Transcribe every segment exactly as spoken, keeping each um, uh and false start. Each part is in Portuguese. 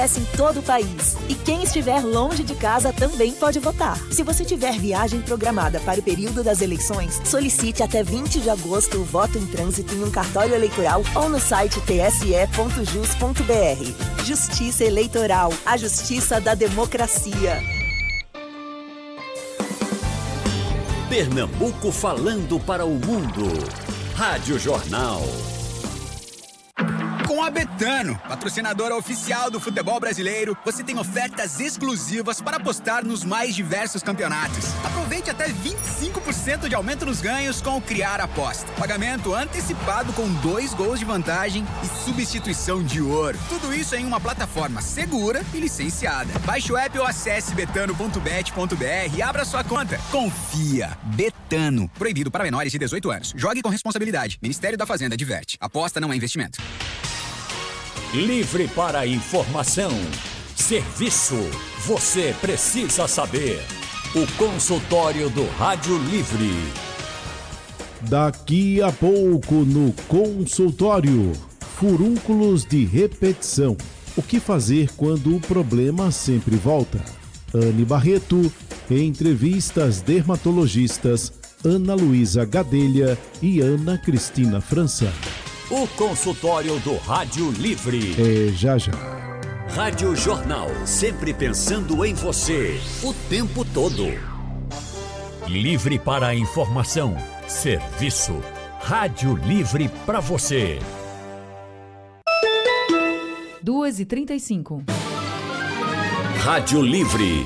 em todo o país. E quem estiver longe de casa também pode votar. Se você tiver viagem programada para o período das eleições, solicite até vinte de agosto o voto em trânsito em um cartório eleitoral ou no site t s e ponto jus ponto b r. Justiça Eleitoral, a justiça da democracia. Pernambuco falando para o mundo. Rádio Jornal. Com a Betano, patrocinadora oficial do futebol brasileiro, você tem ofertas exclusivas para apostar nos mais diversos campeonatos. Aproveite até vinte e cinco por cento de aumento nos ganhos com o Criar Aposta. Pagamento antecipado com dois gols de vantagem e substituição de ouro. Tudo isso em uma plataforma segura e licenciada. Baixe o app ou acesse betano ponto bet ponto b r e abra sua conta. Confia. Betano. Proibido para menores de dezoito anos. Jogue com responsabilidade. Ministério da Fazenda adverte. Aposta não é investimento. Livre para informação. Serviço. Você precisa saber. O consultório do Rádio Livre. Daqui a pouco no consultório. Furúnculos de repetição. O que fazer quando o problema sempre volta? Anne Barreto, entrevista às dermatologistas Ana Luísa Gadelha e Ana Cristina França. O consultório do Rádio Livre. É já já. Rádio Jornal, sempre pensando em você, o tempo todo. Livre para a informação, serviço. Rádio Livre para você. duas e trinta e cinco. Rádio Livre.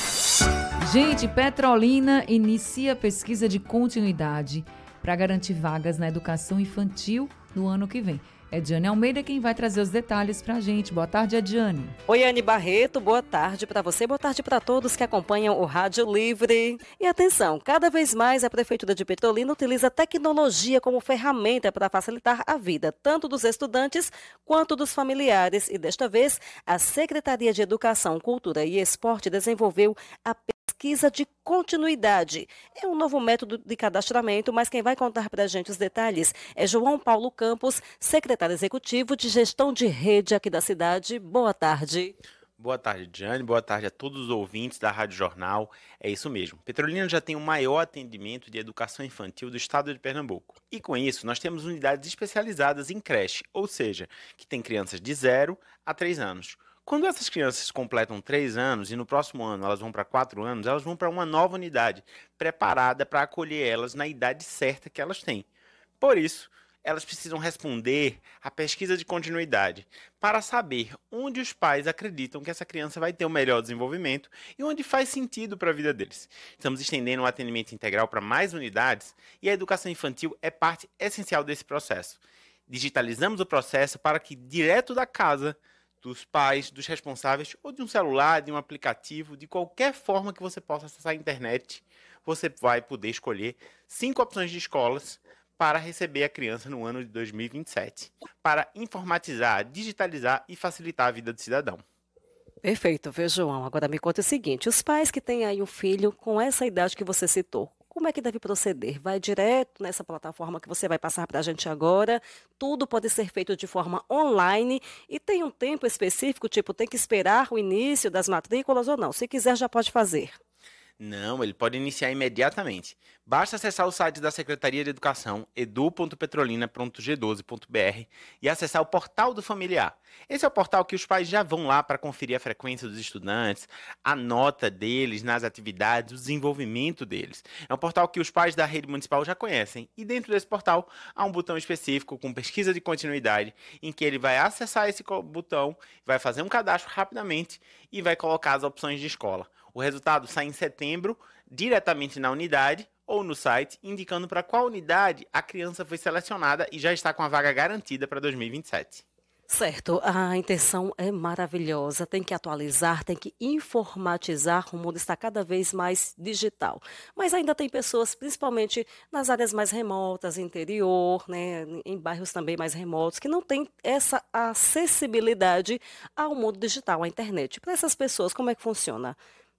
Gente, Petrolina inicia pesquisa de continuidade para garantir vagas na educação infantil no ano que vem. É Diane Almeida quem vai trazer os detalhes pra gente. Boa tarde, Diane. Oi, Anne Barreto. Boa tarde para você, boa tarde para todos que acompanham o Rádio Livre. E atenção, cada vez mais a Prefeitura de Petrolina utiliza tecnologia como ferramenta para facilitar a vida, tanto dos estudantes quanto dos familiares. E desta vez, a Secretaria de Educação, Cultura e Esporte desenvolveu a pesquisa de continuidade. É um novo método de cadastramento, mas quem vai contar para a gente os detalhes é João Paulo Campos, secretário executivo de gestão de rede aqui da cidade. Boa tarde. Boa tarde, Diane. Boa tarde a todos os ouvintes da Rádio Jornal. É isso mesmo. Petrolina já tem o maior atendimento de educação infantil do estado de Pernambuco. E com isso, nós temos unidades especializadas em creche, ou seja, que tem crianças de zero a três anos. Quando essas crianças completam três anos e no próximo ano elas vão para quatro anos, elas vão para uma nova unidade, preparada para acolher elas na idade certa que elas têm. Por isso, elas precisam responder à pesquisa de continuidade para saber onde os pais acreditam que essa criança vai ter o melhor desenvolvimento e onde faz sentido para a vida deles. Estamos estendendo o atendimento integral para mais unidades e a educação infantil é parte essencial desse processo. Digitalizamos o processo para que, direto da casa dos pais, dos responsáveis, ou de um celular, de um aplicativo, de qualquer forma que você possa acessar a internet, você vai poder escolher cinco opções de escolas para receber a criança no ano de dois mil e vinte e sete, para informatizar, digitalizar e facilitar a vida do cidadão. Perfeito, viu, João? Agora me conta o seguinte, os pais que têm aí um filho com essa idade que você citou, como é que deve proceder? Vai direto nessa plataforma que você vai passar para a gente agora? Tudo pode ser feito de forma online e tem um tempo específico, tipo, tem que esperar o início das matrículas ou não? Se quiser, já pode fazer. Não, ele pode iniciar imediatamente. Basta acessar o site da Secretaria de Educação, edu ponto petrolina ponto g doze ponto b r, e acessar o portal do familiar. Esse é o portal que os pais já vão lá para conferir a frequência dos estudantes, a nota deles nas atividades, o desenvolvimento deles. É um portal que os pais da rede municipal já conhecem, e dentro desse portal há um botão específico com pesquisa de continuidade, em que ele vai acessar esse botão, vai fazer um cadastro rapidamente e vai colocar as opções de escola. O resultado sai em setembro, diretamente na unidade ou no site, indicando para qual unidade a criança foi selecionada e já está com a vaga garantida para dois mil e vinte e sete. Certo, a intenção é maravilhosa, tem que atualizar, tem que informatizar, o mundo está cada vez mais digital. Mas ainda tem pessoas, principalmente nas áreas mais remotas, interior, né, em bairros também mais remotos, que não têm essa acessibilidade ao mundo digital, à internet. Para essas pessoas, como é que funciona?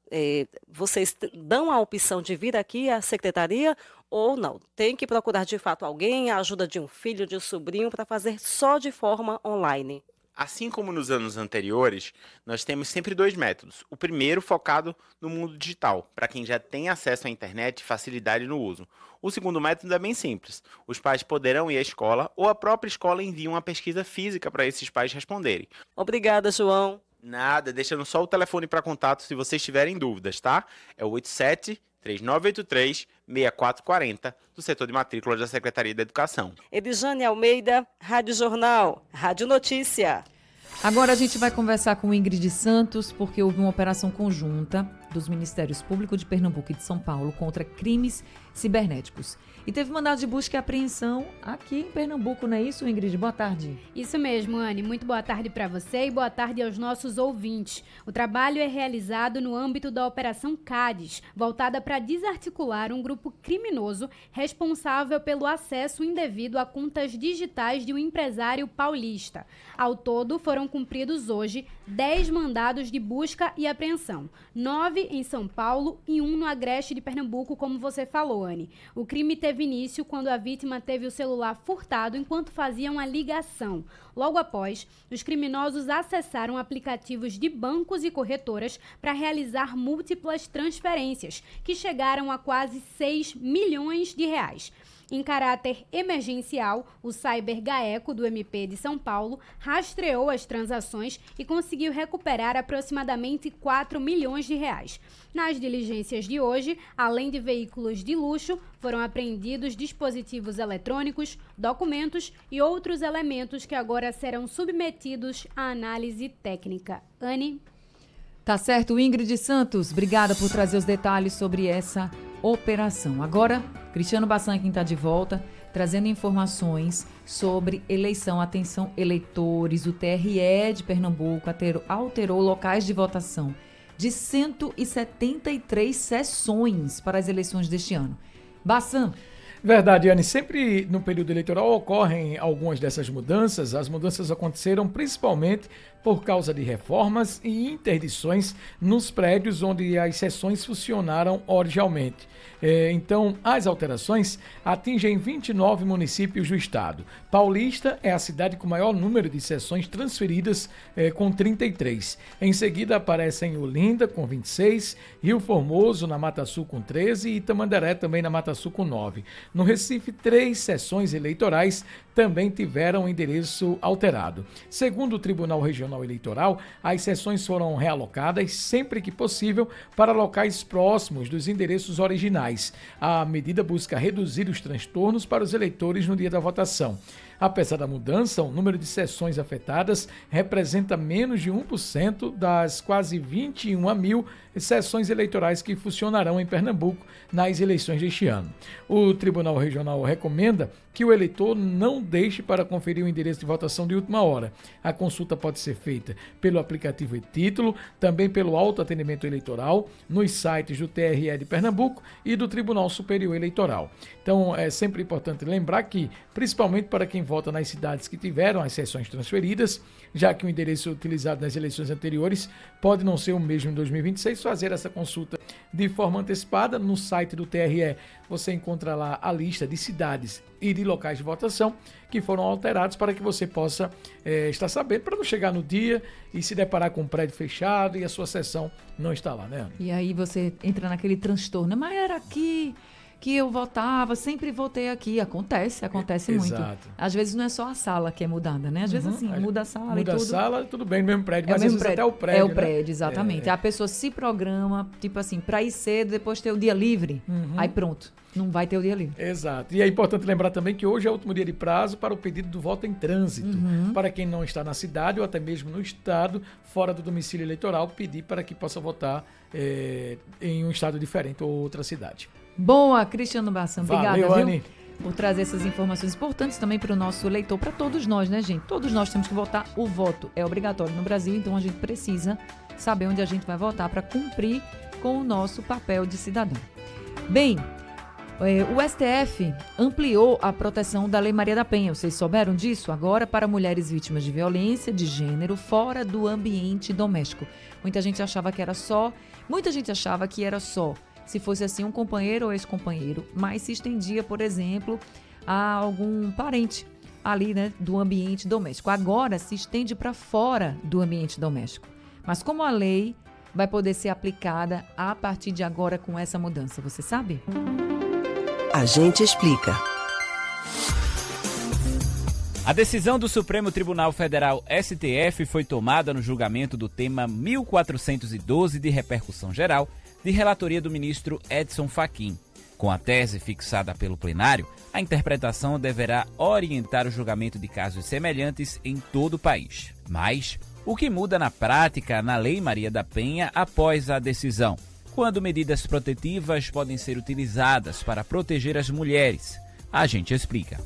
É, vocês dão a opção de vir aqui à secretaria ou não? Tem que procurar de fato alguém, a ajuda de um filho, de um sobrinho, para fazer só de forma online? Assim como nos anos anteriores, nós temos sempre dois métodos. O primeiro focado no mundo digital, para quem já tem acesso à internet e facilidade no uso. O segundo método é bem simples. Os pais poderão ir à escola ou a própria escola envia uma pesquisa física para esses pais responderem. Obrigada, João. Nada, deixando só o telefone para contato se vocês tiverem dúvidas, tá? É o oito sete, três nove oito três, seis quatro quatro zero do setor de matrícula da Secretaria da Educação. Edjane Almeida, Rádio Jornal, Rádio Notícia. Agora a gente vai conversar com Ingrid Santos, porque houve uma operação conjunta dos Ministérios Público de Pernambuco e de São Paulo contra crimes cibernéticos. E teve mandado de busca e apreensão aqui em Pernambuco, não é isso, Ingrid? Boa tarde. Isso mesmo, Anne. Muito boa tarde para você e boa tarde aos nossos ouvintes. O trabalho é realizado no âmbito da Operação Cádiz, voltada para desarticular um grupo criminoso responsável pelo acesso indevido a contas digitais de um empresário paulista. Ao todo, foram cumpridos hoje dez mandados de busca e apreensão. Nove em São Paulo e um no Agreste de Pernambuco, como você falou, Anne. O crime teve início quando a vítima teve o celular furtado enquanto fazia uma ligação. Logo após, os criminosos acessaram aplicativos de bancos e corretoras para realizar múltiplas transferências, que chegaram a quase seis milhões de reais. Em caráter emergencial, o Cyber GAECO do M P de São Paulo rastreou as transações e conseguiu recuperar aproximadamente quatro milhões de reais. Nas diligências de hoje, além de veículos de luxo, foram apreendidos dispositivos eletrônicos, documentos e outros elementos que agora serão submetidos à análise técnica. Anne? Tá certo, Ingrid Santos. Obrigada por trazer os detalhes sobre essa operação. Agora, Cristiano Bassan, quem está de volta, trazendo informações sobre eleição. Atenção, eleitores, o T R E de Pernambuco alterou locais de votação de cento e setenta e três sessões para as eleições deste ano. Bassan. Verdade, Anne. Sempre no período eleitoral ocorrem algumas dessas mudanças. As mudanças aconteceram principalmente por causa de reformas e interdições nos prédios onde as sessões funcionaram originalmente. É, então, as alterações atingem vinte e nove municípios do estado. Paulista é a cidade com maior número de sessões transferidas, é, com trinta e três. Em seguida aparecem Olinda, com vinte e seis, Rio Formoso, na Mata Sul, com treze e Tamandaré, também na Mata Sul, com nove. No Recife, três sessões eleitorais também tiveram endereço alterado. Segundo o Tribunal Regional Eleitoral, as sessões foram realocadas sempre que possível para locais próximos dos endereços originais. A medida busca reduzir os transtornos para os eleitores no dia da votação. Apesar da mudança, o número de sessões afetadas representa menos de um por cento das quase vinte e uma mil sessões eleitorais que funcionarão em Pernambuco nas eleições deste ano. O Tribunal Regional recomenda que o eleitor não deixe para conferir o endereço de votação de última hora. A consulta pode ser feita pelo aplicativo e-Título, também pelo autoatendimento eleitoral, nos sites do T R E de Pernambuco e do Tribunal Superior Eleitoral. Então, é sempre importante lembrar que, principalmente para quem vota nas cidades que tiveram as sessões transferidas, já que o endereço utilizado nas eleições anteriores pode não ser o mesmo em dois mil e vinte e seis, fazer essa consulta de forma antecipada. No site do T R E você encontra lá a lista de cidades e de locais de votação que foram alterados para que você possa é, estar sabendo, para não chegar no dia e se deparar com um prédio fechado e a sua sessão não está lá, né, Ana? E aí você entra naquele transtorno, mas era aqui que eu votava, sempre votei aqui. Acontece, acontece é, muito. Exato. Às vezes não é só a sala que é mudada, né? Às Uhum. vezes assim, muda a sala muda e tudo. Muda a sala, tudo bem, no mesmo prédio, é mas o às mesmo vezes prédio. até o prédio, É o né? prédio, exatamente. É. A pessoa se programa, tipo assim, para ir cedo, depois ter o dia livre, Uhum. aí pronto, não vai ter o dia livre. Exato. E é importante lembrar também que hoje é o último dia de prazo para o pedido do voto em trânsito. Uhum. Para quem não está na cidade ou até mesmo no estado, fora do domicílio eleitoral, pedir para que possa votar é, em um estado diferente ou outra cidade. Boa, Cristiano Bassan. Obrigada, Valeu, viu? Anne. Por trazer essas informações importantes também para o nosso eleitor, para todos nós, né, gente? Todos nós temos que votar. O voto é obrigatório no Brasil, então a gente precisa saber onde a gente vai votar para cumprir com o nosso papel de cidadão. Bem, é, o S T F ampliou a proteção da Lei Maria da Penha. Vocês souberam disso? Agora para mulheres vítimas de violência de gênero fora do ambiente doméstico. Muita gente achava que era só... Muita gente achava que era só... se fosse assim um companheiro ou ex-companheiro, mas se estendia, por exemplo, a algum parente, ali, né, do ambiente doméstico. Agora se estende para fora do ambiente doméstico. Mas como a lei vai poder ser aplicada a partir de agora com essa mudança, você sabe? A gente explica. A decisão do Supremo Tribunal Federal S T F foi tomada no julgamento do tema mil quatrocentos e doze de repercussão geral, de relatoria do ministro Edson Fachin. Com a tese fixada pelo plenário, a interpretação deverá orientar o julgamento de casos semelhantes em todo o país. Mas o que muda na prática na Lei Maria da Penha após a decisão? Quando medidas protetivas podem ser utilizadas para proteger as mulheres? A gente explica.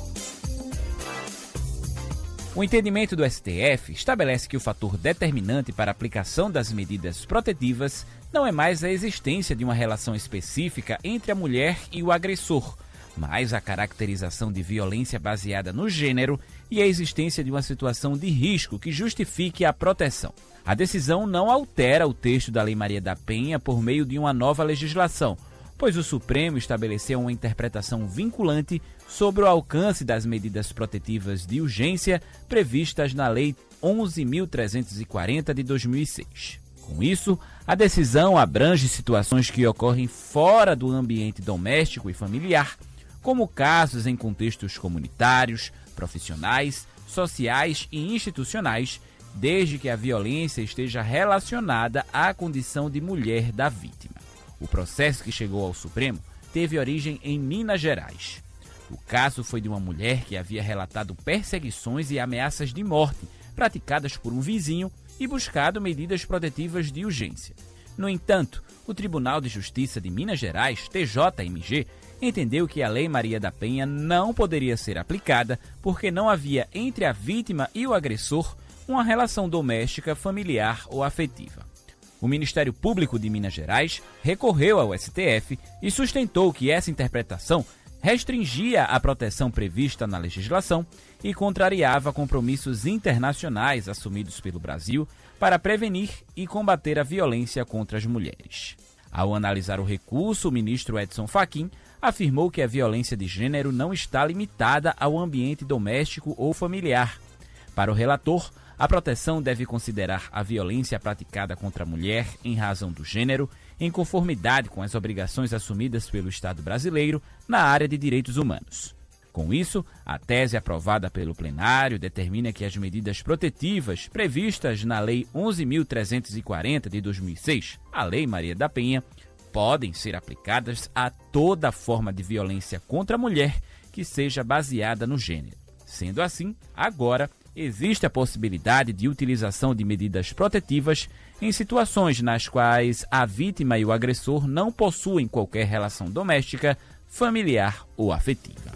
O entendimento do S T F estabelece que o fator determinante para a aplicação das medidas protetivas não é mais a existência de uma relação específica entre a mulher e o agressor, mas a caracterização de violência baseada no gênero e a existência de uma situação de risco que justifique a proteção. A decisão não altera o texto da Lei Maria da Penha por meio de uma nova legislação, pois o Supremo estabeleceu uma interpretação vinculante sobre o alcance das medidas protetivas de urgência previstas na Lei onze mil trezentos e quarenta de dois mil e seis. Com isso, a decisão abrange situações que ocorrem fora do ambiente doméstico e familiar, como casos em contextos comunitários, profissionais, sociais e institucionais, desde que a violência esteja relacionada à condição de mulher da vítima. O processo que chegou ao Supremo teve origem em Minas Gerais. O caso foi de uma mulher que havia relatado perseguições e ameaças de morte praticadas por um vizinho e buscado medidas protetivas de urgência. No entanto, o Tribunal de Justiça de Minas Gerais, T J M G, entendeu que a Lei Maria da Penha não poderia ser aplicada porque não havia entre a vítima e o agressor uma relação doméstica, familiar ou afetiva. O Ministério Público de Minas Gerais recorreu ao S T F e sustentou que essa interpretação restringia a proteção prevista na legislação e contrariava compromissos internacionais assumidos pelo Brasil para prevenir e combater a violência contra as mulheres. Ao analisar o recurso, o ministro Edson Fachin afirmou que a violência de gênero não está limitada ao ambiente doméstico ou familiar. Para o relator, a proteção deve considerar a violência praticada contra a mulher em razão do gênero, em conformidade com as obrigações assumidas pelo Estado brasileiro na área de direitos humanos. Com isso, a tese aprovada pelo plenário determina que as medidas protetivas previstas na Lei onze mil trezentos e quarenta de dois mil e seis, a Lei Maria da Penha, podem ser aplicadas a toda forma de violência contra a mulher que seja baseada no gênero. Sendo assim, agora existe a possibilidade de utilização de medidas protetivas em situações nas quais a vítima e o agressor não possuem qualquer relação doméstica, familiar ou afetiva.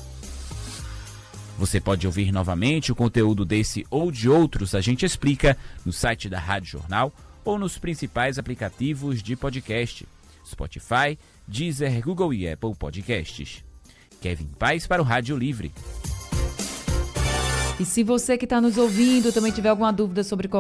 Você pode ouvir novamente o conteúdo desse ou de outros A Gente Explica no site da Rádio Jornal ou nos principais aplicativos de podcast, Spotify, Deezer, Google e Apple Podcasts. Kevin Paz para o Rádio Livre. E se você que está nos ouvindo também tiver alguma dúvida sobre qualquer